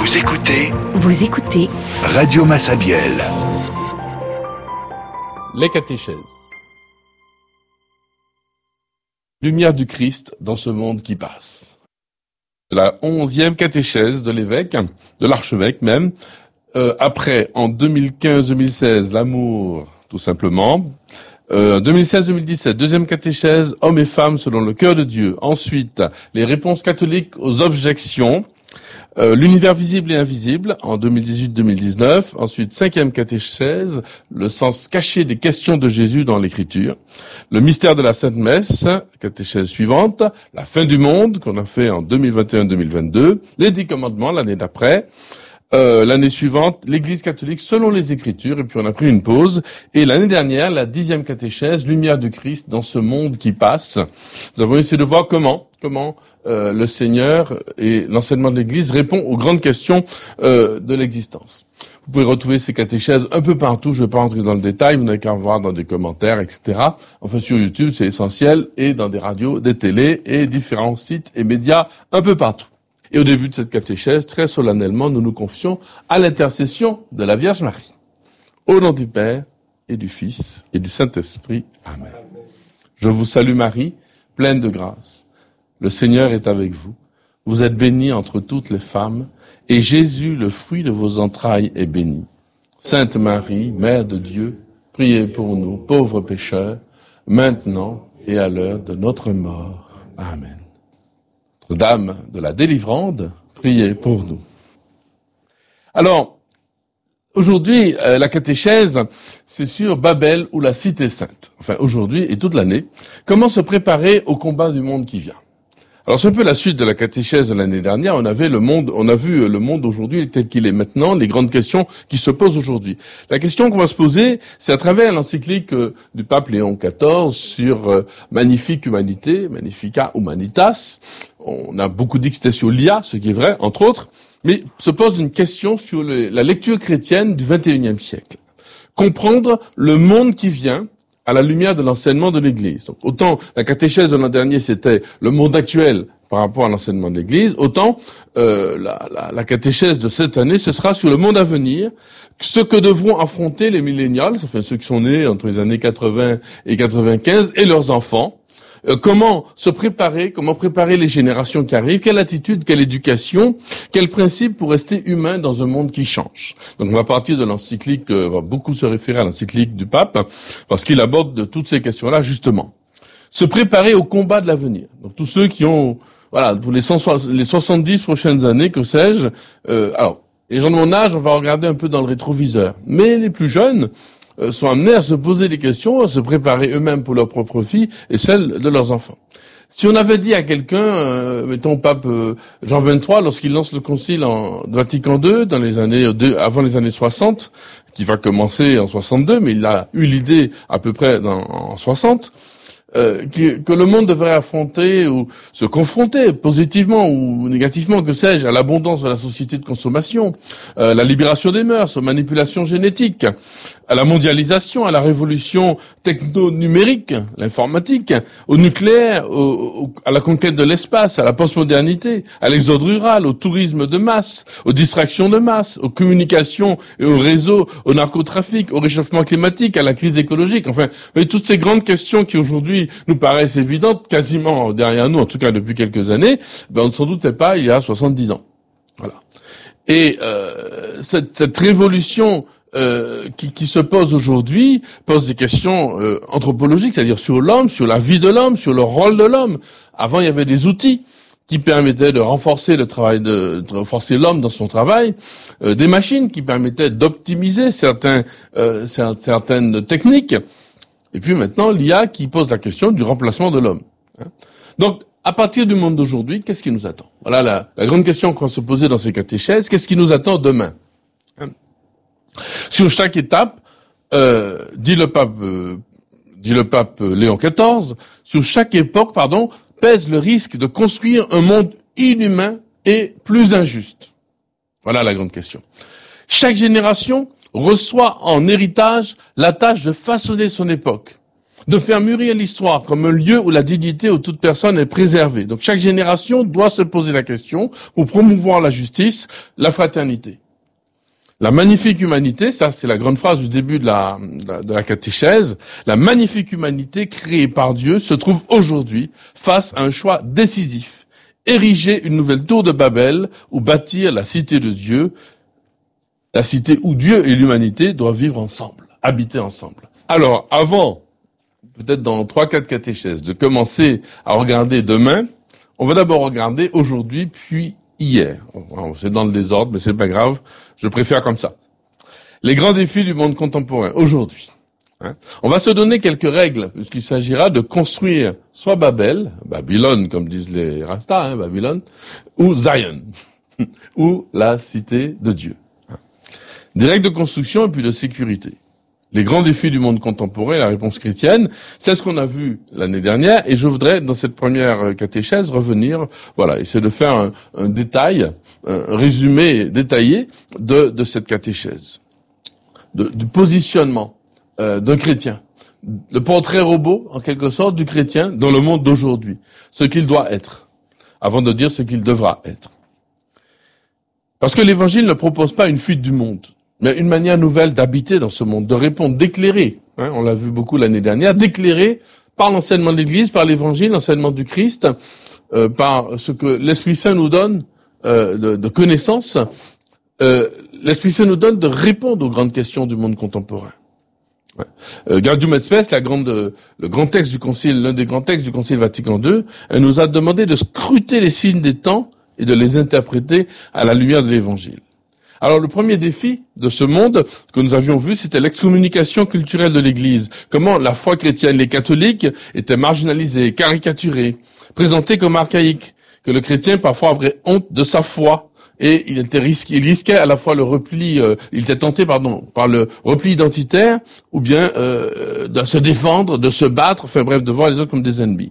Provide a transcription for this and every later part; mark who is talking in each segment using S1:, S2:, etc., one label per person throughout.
S1: Vous écoutez
S2: Radio Massabielle.
S3: Les catéchèses. Lumière du Christ dans ce monde qui passe. La 11e catéchèse de l'évêque, de l'archevêque même, après en 2015-2016 l'amour tout simplement. 2016-2017, deuxième catéchèse, hommes et femmes selon le cœur de Dieu. Ensuite, les réponses catholiques aux objections. L'univers visible et invisible en 2018-2019. Ensuite, cinquième catéchèse, le sens caché des questions de Jésus dans l'Écriture. Le mystère de la Sainte Messe, catéchèse suivante. La fin du monde qu'on a fait en 2021-2022. Les 10 commandements l'année d'après. L'année suivante, l'Église catholique selon les Écritures, et puis on a pris une pause. Et l'année dernière, la 10e catéchèse, lumière du Christ dans ce monde qui passe. Nous avons essayé de voir comment le Seigneur et l'enseignement de l'Église répond aux grandes questions de l'existence. Vous pouvez retrouver ces catéchèses un peu partout, je ne vais pas rentrer dans le détail, vous n'avez qu'à voir dans des commentaires, etc. Enfin, sur YouTube, c'est essentiel, et dans des radios, des télés, et différents sites et médias un peu partout. Et au début de cette catéchèse, très solennellement, nous nous confions à l'intercession de la Vierge Marie. Au nom du Père, et du Fils, et du Saint-Esprit. Amen. Je vous salue Marie, pleine de grâce. Le Seigneur est avec vous. Vous êtes bénie entre toutes les femmes, et Jésus, le fruit de vos entrailles, est béni. Sainte Marie, Mère de Dieu, priez pour nous, pauvres pécheurs, maintenant et à l'heure de notre mort. Amen. Dame de la délivrande, priez pour nous. Alors, aujourd'hui, la catéchèse, c'est sur Babel ou la Cité Sainte. Enfin, aujourd'hui et toute l'année. Comment se préparer au combat du monde qui vient? Alors, c'est un peu la suite de la catéchèse de l'année dernière. On a vu le monde aujourd'hui tel qu'il est maintenant, les grandes questions qui se posent aujourd'hui. La question qu'on va se poser, c'est à travers l'encyclique du pape Léon XIV sur Magnifique Humanité, Magnifica Humanitas. On a beaucoup dit que c'était sur l'IA, ce qui est vrai, entre autres, mais se pose une question sur la lecture chrétienne du XXIe siècle. Comprendre le monde qui vient à la lumière de l'enseignement de l'Église. Donc, autant la catéchèse de l'an dernier, c'était le monde actuel par rapport à l'enseignement de l'Église, autant la catéchèse de cette année, ce sera sur le monde à venir, ce que devront affronter les millénials, enfin ceux qui sont nés entre les années 80 et 95, et leurs enfants. Comment se préparer, comment préparer les générations qui arrivent, quelle attitude, quelle éducation, quel principe pour rester humain dans un monde qui change. Donc on va partir de l'encyclique, on va beaucoup se référer à l'encyclique du pape, parce qu'il aborde toutes ces questions-là justement. Se préparer au combat de l'avenir. Donc tous ceux qui ont, pour les 70 prochaines années, que sais-je, alors, les gens de mon âge, on va regarder un peu dans le rétroviseur. Mais les plus jeunes sont amenés à se poser des questions, à se préparer eux-mêmes pour leur propre vie et celle de leurs enfants. Si on avait dit à quelqu'un, mettons pape Jean XXIII, lorsqu'il lance le concile de Vatican II, avant les années 60, qui va commencer en 62, mais il a eu l'idée à peu près en 60, que le monde devrait affronter ou se confronter positivement ou négativement, que sais-je, à l'abondance de la société de consommation, la libération des mœurs, aux manipulations génétiques, à la mondialisation, à la révolution techno-numérique, l'informatique, au nucléaire, à la conquête de l'espace, à la postmodernité, à l'exode rural, au tourisme de masse, aux distractions de masse, aux communications et aux réseaux, au narcotrafic, au réchauffement climatique, à la crise écologique. Enfin, mais toutes ces grandes questions qui aujourd'hui nous paraissent évidentes, quasiment derrière nous, en tout cas depuis quelques années, on ne s'en doutait pas il y a 70 ans. Voilà. Et cette révolution qui se pose aujourd'hui pose des questions anthropologiques, c'est-à-dire sur l'homme, sur la vie de l'homme, sur le rôle de l'homme. Avant, il y avait des outils qui permettaient de renforcer le travail, de renforcer l'homme dans son travail, des machines qui permettaient d'optimiser certaines techniques. Et puis maintenant, l'IA qui pose la question du remplacement de l'homme. Donc, à partir du monde d'aujourd'hui, qu'est-ce qui nous attend? Voilà la grande question qu'on va se poser dans ces catéchèses. Qu'est-ce qui nous attend demain? Sur chaque étape, dit le pape Léon XIV, sur chaque époque, pèse le risque de construire un monde inhumain et plus injuste. Voilà la grande question. Chaque génération reçoit en héritage la tâche de façonner son époque. de faire mûrir l'histoire comme un lieu où la dignité de toute personne est préservée. Donc chaque génération doit se poser la question pour promouvoir la justice, la fraternité. La magnifique humanité, ça c'est la grande phrase du début de la catéchèse, la magnifique humanité créée par Dieu se trouve aujourd'hui face à un choix décisif. Ériger une nouvelle tour de Babel ou bâtir la cité de Dieu, la cité où Dieu et l'humanité doivent vivre ensemble, habiter ensemble. Alors, avant, peut-être dans 3-4 catéchèses, de commencer à regarder demain, on va d'abord regarder aujourd'hui puis hier. C'est dans le désordre, mais c'est pas grave, je préfère comme ça. Les grands défis du monde contemporain, aujourd'hui. On va se donner quelques règles, puisqu'il s'agira de construire soit Babylone, comme disent les Rastas, Babylone, ou Zion, ou la cité de Dieu. Des règles de construction et puis de sécurité. Les grands défis du monde contemporain, la réponse chrétienne, c'est ce qu'on a vu l'année dernière, et je voudrais, dans cette première catéchèse, revenir, essayer de faire un détail, un résumé détaillé de cette catéchèse, du positionnement d'un chrétien, le portrait robot, en quelque sorte, du chrétien dans le monde d'aujourd'hui, ce qu'il doit être, avant de dire ce qu'il devra être. Parce que l'Évangile ne propose pas une fuite du monde, mais une manière nouvelle d'habiter dans ce monde, de répondre, d'éclairer, on l'a vu beaucoup l'année dernière, d'éclairer par l'enseignement de l'Église, par l'Évangile, l'enseignement du Christ, par ce que l'Esprit Saint nous donne de connaissances. L'Esprit Saint nous donne de répondre aux grandes questions du monde contemporain. Gaudium et Spes, le grand texte du Concile, l'un des grands textes du Concile Vatican II, elle nous a demandé de scruter les signes des temps et de les interpréter à la lumière de l'Évangile. Alors le premier défi de ce monde que nous avions vu, c'était l'excommunication culturelle de l'Église. Comment la foi chrétienne, les catholiques, étaient marginalisés, caricaturés, présentés comme archaïques, que le chrétien parfois avait honte de sa foi et il risquait à la fois le repli, il était tenté par le repli identitaire ou bien de se défendre, de se battre, de voir les autres comme des ennemis.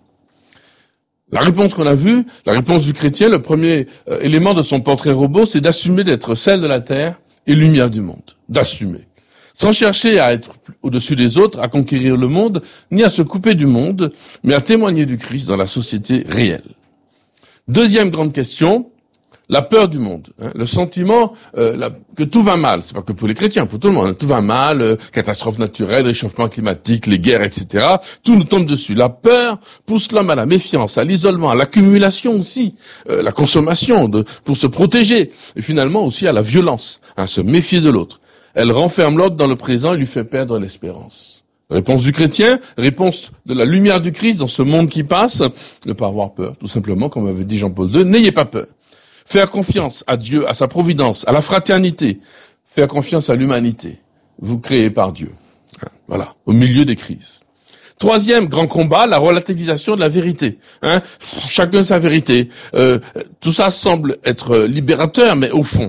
S3: La réponse qu'on a vue, la réponse du chrétien, le premier élément de son portrait robot, c'est d'assumer d'être sel de la terre et lumière du monde. D'assumer. Sans chercher à être au-dessus des autres, à conquérir le monde, ni à se couper du monde, mais à témoigner du Christ dans la société réelle. Deuxième grande question, la peur du monde, le sentiment que tout va mal. C'est pas que pour les chrétiens, pour tout le monde. Tout va mal, catastrophes naturelles, réchauffement climatique, les guerres, etc. Tout nous tombe dessus. La peur pousse l'homme à la méfiance, à l'isolement, à l'accumulation aussi, la consommation pour se protéger, et finalement aussi à la violence, à se méfier de l'autre. Elle renferme l'autre dans le présent et lui fait perdre l'espérance. Réponse du chrétien, réponse de la lumière du Christ dans ce monde qui passe, ne pas avoir peur, tout simplement, comme avait dit Jean-Paul II, n'ayez pas peur. Faire confiance à Dieu, à sa providence, à la fraternité. Faire confiance à l'humanité. Vous créez par Dieu. Voilà, au milieu des crises. Troisième grand combat, la relativisation de la vérité. Chacun sa vérité. Tout ça semble être libérateur, mais au fond,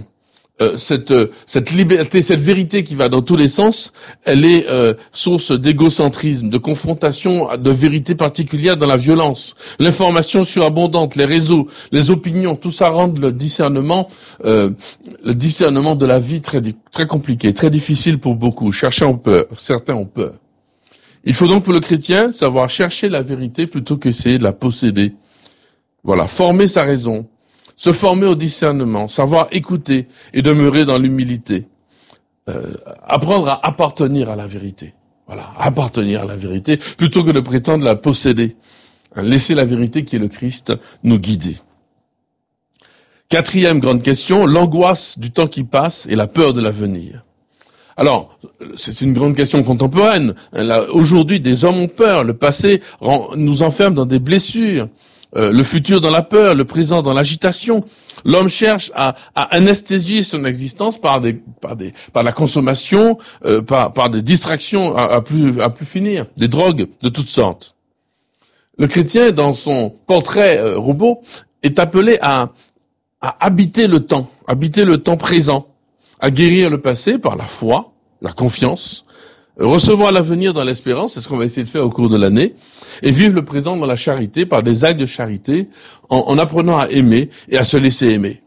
S3: cette liberté, cette vérité qui va dans tous les sens, elle est source d'égocentrisme, de confrontation de vérité particulière dans la violence. L'information surabondante, les réseaux, les opinions, tout ça rend le discernement de la vie très très compliqué, très difficile pour beaucoup. Certains ont peur. Il faut donc pour le chrétien savoir chercher la vérité plutôt qu'essayer de la posséder. Voilà, former sa raison. Se former au discernement, savoir écouter et demeurer dans l'humilité. Apprendre à appartenir à la vérité. Voilà, appartenir à la vérité plutôt que de prétendre la posséder. Laisser la vérité qui est le Christ nous guider. Quatrième grande question, l'angoisse du temps qui passe et la peur de l'avenir. Alors, c'est une grande question contemporaine. Aujourd'hui, des hommes ont peur. Le passé nous enferme dans des blessures. Le futur dans la peur, le présent dans l'agitation. L'homme cherche à anesthésier son existence par la consommation, par des distractions à plus finir, des drogues de toutes sortes. Le chrétien, dans son portrait robot, est appelé à habiter le temps présent, à guérir le passé par la foi, la confiance, recevoir l'avenir dans l'espérance, c'est ce qu'on va essayer de faire au cours de l'année, et vivre le présent dans la charité, par des actes de charité, en apprenant à aimer et à se laisser aimer.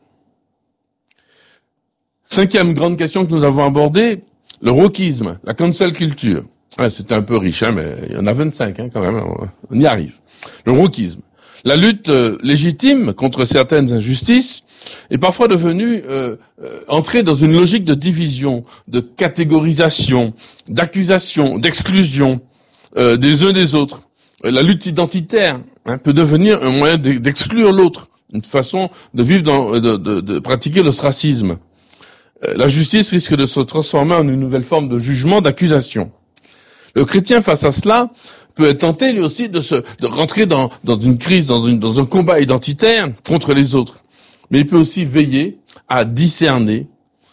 S3: Cinquième grande question que nous avons abordée, le wokisme, la cancel culture. Ouais, c'était un peu riche, hein, mais il y en a 25, hein, quand même. On y arrive. Le wokisme. La lutte légitime contre certaines injustices est parfois devenue entrée dans une logique de division, de catégorisation, d'accusation, d'exclusion des uns des autres. La lutte identitaire peut devenir un moyen d'exclure l'autre, une façon de vivre, de pratiquer l'ostracisme. La justice risque de se transformer en une nouvelle forme de jugement, d'accusation. Le chrétien, face à cela, peut être tenté lui aussi de rentrer dans une crise, dans un combat identitaire contre les autres. Mais il peut aussi veiller à discerner,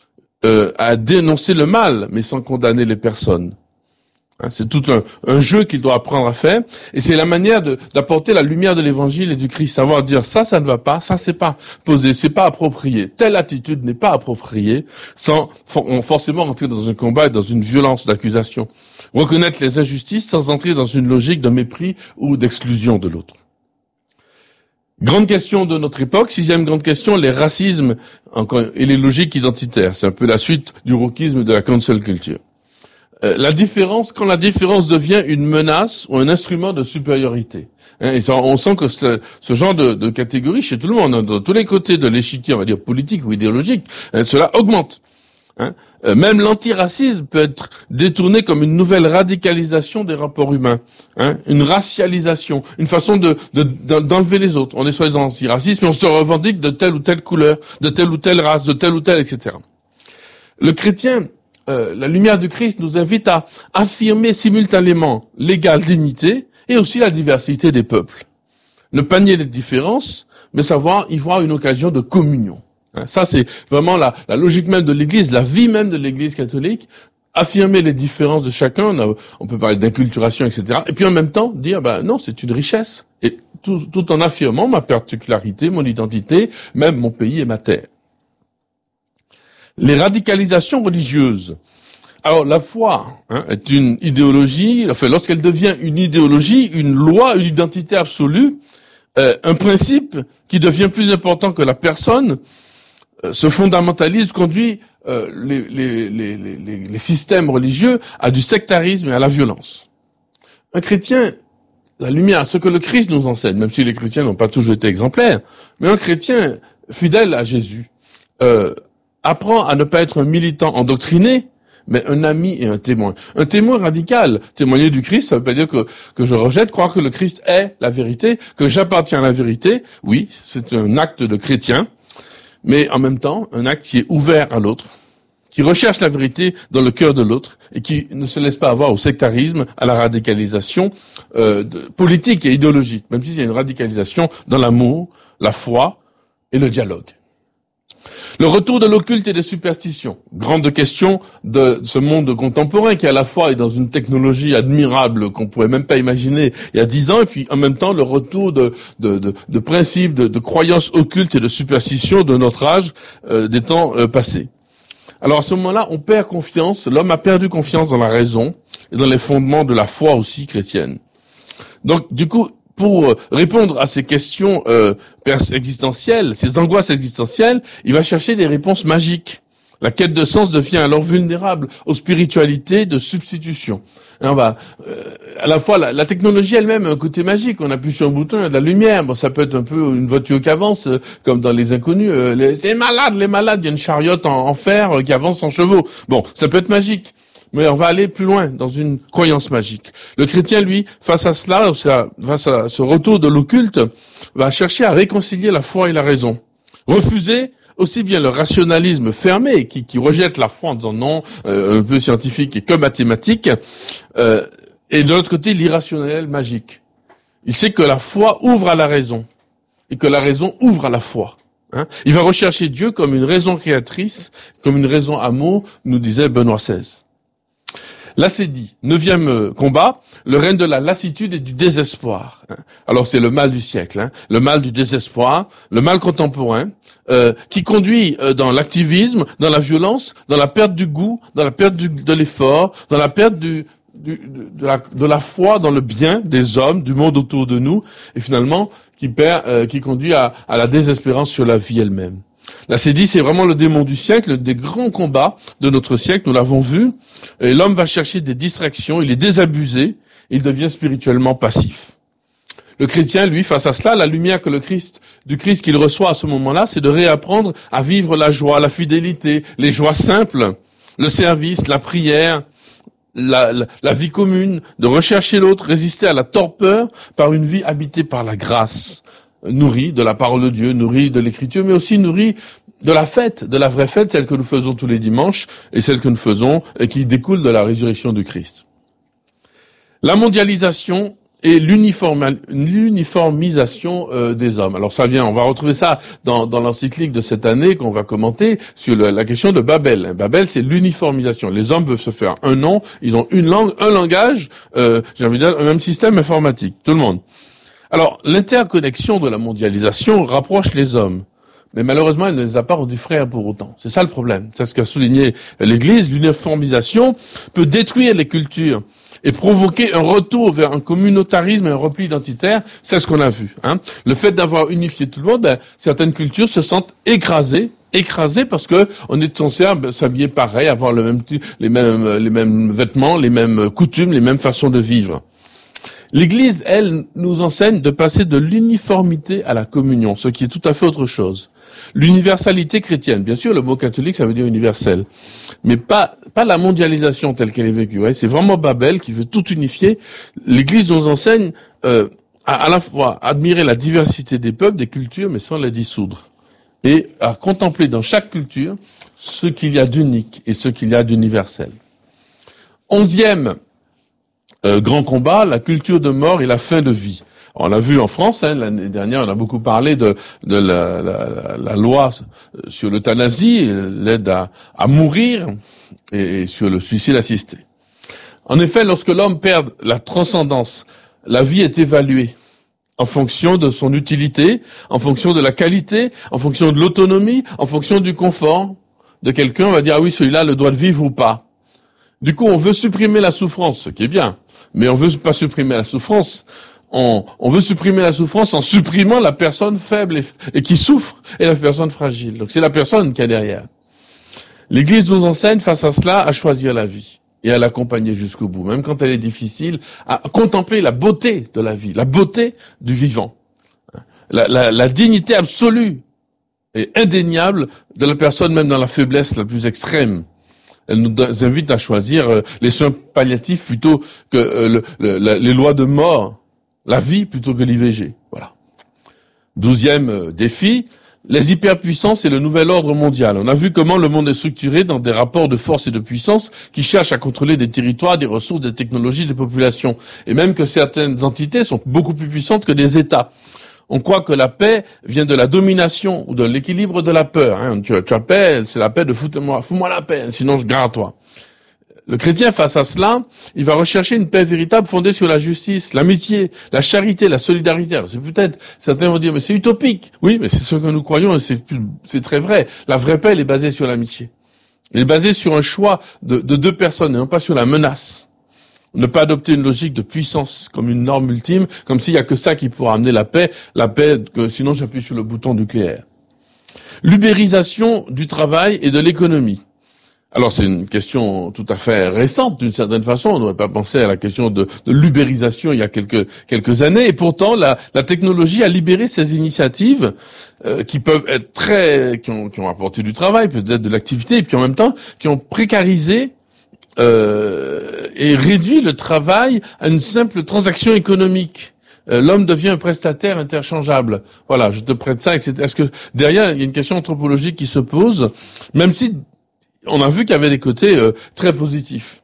S3: à dénoncer le mal, mais sans condamner les personnes. C'est tout un jeu qu'il doit apprendre à faire, et c'est la manière d'apporter la lumière de l'évangile et du Christ, savoir dire ça ne va pas, ça c'est pas posé, c'est pas approprié, telle attitude n'est pas appropriée, sans forcément rentrer dans un combat et dans une violence d'accusation. Reconnaître les injustices sans entrer dans une logique de mépris ou d'exclusion de l'autre. Grande question de notre époque, sixième grande question, les racismes et les logiques identitaires. C'est un peu la suite du wokisme de la cancel culture. La différence, quand la différence devient une menace ou un instrument de supériorité. Et ça, on sent que ce genre de catégorie chez tout le monde, dans tous les côtés de l'échiquier, on va dire politique ou idéologique, cela augmente. Même l'antiracisme peut être détourné comme une nouvelle radicalisation des rapports humains, une racialisation, une façon d'enlever les autres. On est soi-disant antiraciste, mais on se revendique de telle ou telle couleur, de telle ou telle race, de telle ou telle, etc. Le chrétien, la lumière du Christ nous invite à affirmer simultanément l'égale dignité et aussi la diversité des peuples. Ne pas nier les différences, mais savoir y voir une occasion de communion. Ça, c'est vraiment la logique même de l'Église, la vie même de l'Église catholique. Affirmer les différences de chacun, on peut parler d'inculturation, etc. Et puis en même temps, dire, non, c'est une richesse. Et tout en affirmant ma particularité, mon identité, même mon pays et ma terre. Les radicalisations religieuses. Alors, la foi est une idéologie, enfin, lorsqu'elle devient une idéologie, une loi, une identité absolue, un principe qui devient plus important que la personne, ce fondamentalisme conduit les systèmes religieux à du sectarisme et à la violence. Un chrétien, la lumière, ce que le Christ nous enseigne, même si les chrétiens n'ont pas toujours été exemplaires, mais un chrétien fidèle à Jésus apprend à ne pas être un militant endoctriné, mais un ami et un témoin. Un témoin radical. Témoigner du Christ, ça veut pas dire que je rejette, croire que le Christ est la vérité, que j'appartiens à la vérité. Oui, c'est un acte de chrétien, mais en même temps, un acte qui est ouvert à l'autre, qui recherche la vérité dans le cœur de l'autre et qui ne se laisse pas avoir au sectarisme, à la radicalisation politique et idéologique, même s'il y a une radicalisation dans l'amour, la foi et le dialogue. Le retour de l'occulte et des superstitions. Grande question de ce monde contemporain qui à la fois est dans une technologie admirable qu'on pouvait même pas imaginer il y a 10 ans et puis en même temps le retour de principes, de croyances occultes et de superstitions de notre âge des temps passés. Alors à ce moment-là, on perd confiance, l'homme a perdu confiance dans la raison et dans les fondements de la foi aussi chrétienne. Donc du coup, pour répondre à ces questions existentielles, ces angoisses existentielles, il va chercher des réponses magiques. La quête de sens devient alors vulnérable aux spiritualités de substitution. Et on va à la fois la technologie elle-même a un côté magique. On appuie sur un bouton, il y a de la lumière. Bon, ça peut être un peu une voiture qui avance, comme dans Les Inconnus. Les malades, il y a une chariote en fer qui avance en chevaux. Bon, ça peut être magique. Mais on va aller plus loin dans une croyance magique. Le chrétien, lui, face à cela, face à ce retour de l'occulte, va chercher à réconcilier la foi et la raison. Refuser aussi bien le rationalisme fermé, qui rejette la foi en disant non, un peu scientifique et que mathématique, et de l'autre côté, l'irrationnel magique. Il sait que la foi ouvre à la raison, et que la raison ouvre à la foi. Il va rechercher Dieu comme une raison créatrice, comme une raison amour, nous disait Benoît XVI. L'acédie, 9e combat, le règne de la lassitude et du désespoir. Alors c'est le mal du siècle, le mal du désespoir, le mal contemporain, qui conduit dans l'activisme, dans la violence, dans la perte du goût, dans la perte de l'effort, dans la perte de la foi dans le bien des hommes, du monde autour de nous, et finalement qui conduit à la désespérance sur la vie elle-même. L'acédie, c'est vraiment le démon du siècle, des grands combats de notre siècle, nous l'avons vu. Et l'homme va chercher des distractions, il est désabusé, il devient spirituellement passif. Le chrétien, lui, face à cela, la lumière que du Christ qu'il reçoit à ce moment-là, c'est de réapprendre à vivre la joie, la fidélité, les joies simples, le service, la prière, la vie commune, de rechercher l'autre, résister à la torpeur par une vie habitée par la grâce, nourrie de la parole de Dieu, nourrie de l'écriture, mais aussi nourrie de la fête, de la vraie fête, celle que nous faisons tous les dimanches et celle que nous faisons et qui découle de la résurrection du Christ. La mondialisation et l'uniformisation des hommes. Alors ça vient, on va retrouver ça dans l'encyclique de cette année qu'on va commenter sur la question de Babel. Babel, c'est l'uniformisation. Les hommes veulent se faire un nom, ils ont une langue, un langage, j'ai envie de dire, un même système informatique, tout le monde. Alors, l'interconnexion de la mondialisation rapproche les hommes. Mais malheureusement, elle ne les a pas rendus frères pour autant. C'est ça le problème. C'est ce qu'a souligné l'Église. L'uniformisation peut détruire les cultures et provoquer un retour vers un communautarisme et un repli identitaire. C'est ce qu'on a vu. Le fait d'avoir unifié tout le monde, certaines cultures se sentent écrasées parce que on est censé s'habiller pareil, avoir les mêmes vêtements, les mêmes coutumes, les mêmes façons de vivre. L'Église, elle, nous enseigne de passer de l'uniformité à la communion, ce qui est tout à fait autre chose. L'universalité chrétienne, bien sûr, le mot catholique, ça veut dire universel, mais pas la mondialisation telle qu'elle est vécue. Ouais. C'est vraiment Babel qui veut tout unifier. L'Église nous enseigne à la fois admirer la diversité des peuples, des cultures, mais sans les dissoudre, et à contempler dans chaque culture ce qu'il y a d'unique et ce qu'il y a d'universel. 11e grand combat, la culture de mort et la fin de vie. On l'a vu en France, l'année dernière, on a beaucoup parlé de la loi sur l'euthanasie, l'aide à mourir, et sur le suicide assisté. En effet, lorsque l'homme perd la transcendance, la vie est évaluée en fonction de son utilité, en fonction de la qualité, en fonction de l'autonomie, en fonction du confort de quelqu'un. On va dire, ah oui, celui-là a le droit de vivre ou pas. Du coup, on veut supprimer la souffrance, ce qui est bien, mais on veut pas supprimer la souffrance. On veut supprimer la souffrance en supprimant la personne faible et qui souffre et la personne fragile. Donc c'est la personne qui est derrière. L'Église nous enseigne face à cela à choisir la vie et à l'accompagner jusqu'au bout, même quand elle est difficile, à contempler la beauté de la vie, la beauté du vivant, la dignité absolue et indéniable de la personne, même dans la faiblesse la plus extrême. Elle nous invite à choisir les soins palliatifs plutôt que les lois de mort, la vie plutôt que l'IVG. Voilà. 12e défi, les hyperpuissances et le nouvel ordre mondial. On a vu comment le monde est structuré dans des rapports de force et de puissance qui cherchent à contrôler des territoires, des ressources, des technologies, des populations. Et même que certaines entités sont beaucoup plus puissantes que des États. On croit que la paix vient de la domination ou de l'équilibre de la peur. Tu as paix, c'est la paix de fous-moi la paix, sinon je garde à toi. Le chrétien, face à cela, il va rechercher une paix véritable fondée sur la justice, l'amitié, la charité, la solidarité. Alors, c'est peut-être, certains vont dire, mais c'est utopique. Oui, mais c'est ce que nous croyons et c'est très vrai. La vraie paix, elle est basée sur l'amitié. Elle est basée sur un choix de deux personnes et non pas sur la menace. Ne pas adopter une logique de puissance comme une norme ultime, comme s'il y a que ça qui pourra amener la paix que sinon j'appuie sur le bouton nucléaire. L'ubérisation du travail et de l'économie. Alors c'est une question tout à fait récente d'une certaine façon. On n'aurait pas pensé à la question de l'ubérisation il y a quelques années. Et pourtant, la technologie a libéré ces initiatives qui peuvent être qui ont apporté du travail, peut-être de l'activité, et puis en même temps qui ont précarisé et réduit le travail à une simple transaction économique. L'homme devient un prestataire interchangeable. Voilà, je te prête ça, etc. Est-ce que derrière il y a une question anthropologique qui se pose, même si on a vu qu'il y avait des côtés très positifs.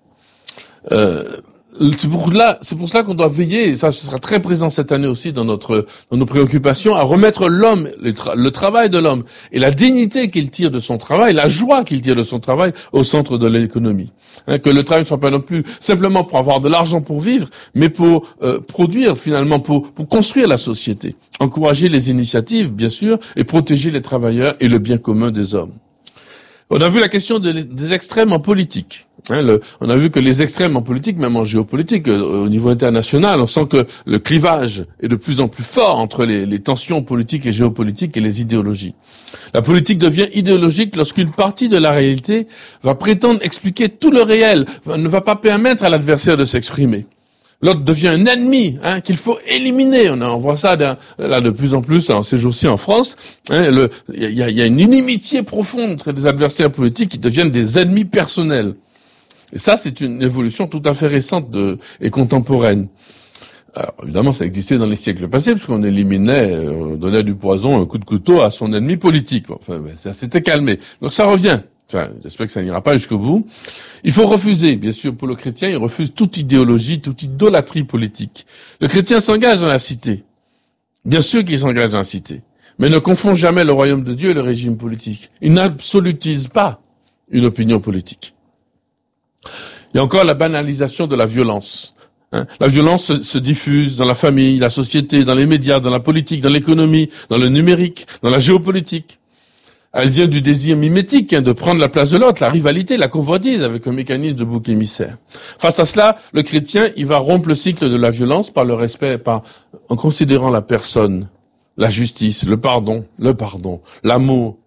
S3: C'est pour cela qu'on doit veiller, et ça ce sera très présent cette année aussi dans nos préoccupations, à remettre l'homme, le travail de l'homme et la dignité qu'il tire de son travail, la joie qu'il tire de son travail au centre de l'économie. Que le travail ne soit pas non plus simplement pour avoir de l'argent pour vivre, mais pour produire finalement, pour construire la société. Encourager les initiatives, bien sûr, et protéger les travailleurs et le bien commun des hommes. On a vu la question des extrêmes en politique. On a vu que les extrêmes en politique, même en géopolitique, au niveau international, on sent que le clivage est de plus en plus fort entre les tensions politiques et géopolitiques et les idéologies. La politique devient idéologique lorsqu'une partie de la réalité va prétendre expliquer tout le réel, ne va pas permettre à l'adversaire de s'exprimer. L'autre devient un ennemi qu'il faut éliminer. On voit ça là de plus en plus en ces jours-ci en France. Il y a une inimitié profonde entre les adversaires politiques qui deviennent des ennemis personnels. Et ça, c'est une évolution tout à fait récente et contemporaine. Alors, évidemment, ça existait dans les siècles passés, puisqu'on éliminait, on donnait du poison, un coup de couteau à son ennemi politique. Bon, enfin, ça s'était calmé. Donc ça revient. Enfin, j'espère que ça n'ira pas jusqu'au bout. Il faut refuser, bien sûr, pour le chrétien, il refuse toute idéologie, toute idolâtrie politique. Le chrétien s'engage dans la cité. Bien sûr qu'il s'engage dans la cité. Mais ne confond jamais le royaume de Dieu et le régime politique. Il n'absolutise pas une opinion politique. Il y a encore la banalisation de la violence. La violence se diffuse dans la famille, la société, dans les médias, dans la politique, dans l'économie, dans le numérique, dans la géopolitique. Elle vient du désir mimétique de prendre la place de l'autre, la rivalité, la convoitise avec un mécanisme de bouc émissaire. Face à cela, le chrétien, il va rompre le cycle de la violence par le respect, en considérant la personne, la justice, le pardon, l'amour,